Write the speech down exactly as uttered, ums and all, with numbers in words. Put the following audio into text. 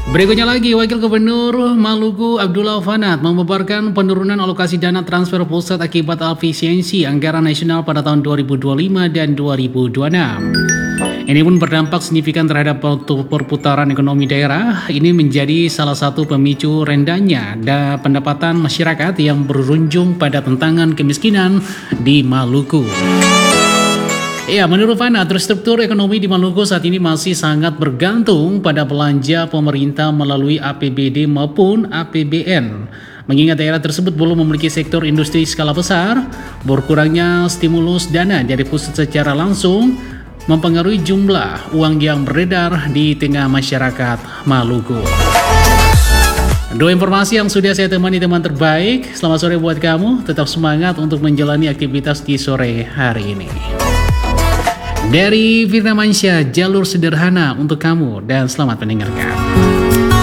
Berikutnya lagi, Wakil Gubernur Maluku Abdullah Fanat memaparkan penurunan alokasi dana transfer pusat akibat efisiensi anggaran nasional pada tahun dua ribu dua puluh lima dan dua ribu dua puluh enam. Ini pun berdampak signifikan terhadap perputaran ekonomi daerah. Ini menjadi salah satu pemicu rendahnya dan pendapatan masyarakat yang berujung pada tantangan kemiskinan di Maluku. Ya, menurut Fanat, struktur ekonomi di Maluku saat ini masih sangat bergantung pada belanja pemerintah melalui A P B D maupun A P B N. Mengingat daerah tersebut belum memiliki sektor industri skala besar, berkurangnya stimulus dana dari pusat secara langsung mempengaruhi jumlah uang yang beredar di tengah masyarakat Maluku. Dua informasi yang sudah saya temani teman terbaik. Selamat sore buat kamu, tetap semangat untuk menjalani aktivitas di sore hari ini. Dari Firmansyah, jalur sederhana untuk kamu, dan selamat mendengarkan.